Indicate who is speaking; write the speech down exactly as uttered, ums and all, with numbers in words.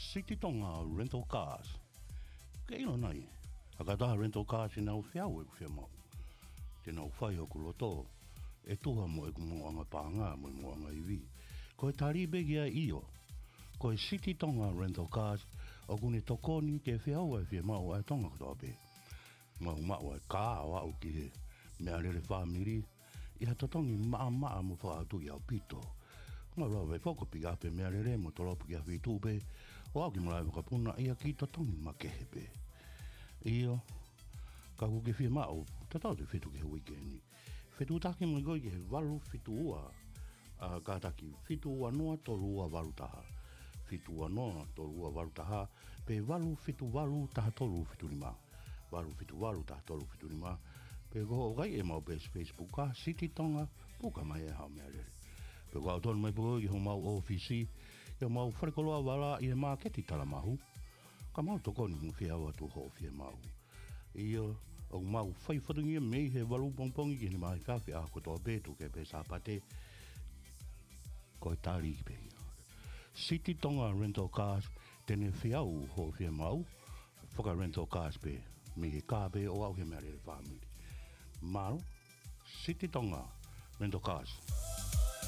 Speaker 1: City Tonga rental cars. Kei no nai. Akataha rental cars i nau whiau e ku whia mau. Te nau whai o ku loto. E tuha mo e ku moanga pānga mo e moanga iwi. Ko e tari begia iyo. Ko e City Tonga rental cars o kune tokoni ke whiau e whia mau ai tonga katoa pe. Mau mau e kā o au ki he. Mea rere whamiri. I ha totongi maa maa mo whaatu i au pito. Ngā rau wei whakapi a pe mea rere mo tolopu ki a whitu pe. O au ki mrai wakapuna ia ki totongi ma kehe pe. Iyo, ka kuke whia mau, tatau te whitu ke he weekendi. Whitu taki mo goi ke he walu whitu ua. Uh, ka taki whitu ua noa toru ua walu taha. Whitu ua noa toru ua walu taha. Pe walu whitu walu taha toru whitu lima. Walu whitu walu taha toru whitu lima. Pe ko o gai e mau pe Facebook ka, City Tonga, puka mai e hao mea rere. Pe ko au tonu mai puko i ho mau ofisi, i ho mau wharekoloa wala i e maa keti tala mahu. Ka mau toko ni mu whia watu ho whia mahu. Ia, au mau whai whatungi e mei he walu pongpongi ki ni mai whawhi a kotoa betu ke pe sāpate. Ko e tāri ki pe ia. City Tonga rental cars, tene whiau ho whia mahu. Whaka rental cars pe, me he kāpe o au he mea rere whamiri. Maro, City Tonga rental cars.